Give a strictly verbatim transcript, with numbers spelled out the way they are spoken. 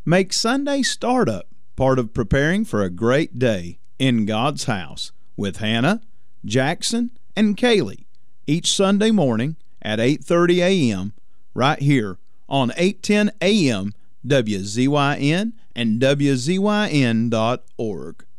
Make Sunday Startup part of preparing for a great day in God's house with Hannah, Jackson, and Kaylee each Sunday morning at eight thirty a.m. right here on eight ten a.m. W Z Y N and W Z Y N dot org.